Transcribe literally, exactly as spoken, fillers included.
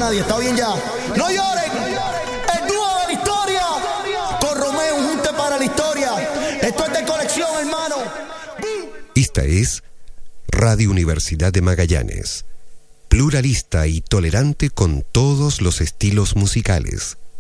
nadie, está bien ya. No lloren, el dúo de la historia, con Romeo, un junte para la historia. Esto es de colección, hermano. Esta es Radio Universidad de Magallanes, pluralista y tolerante con todos los estilos musicales.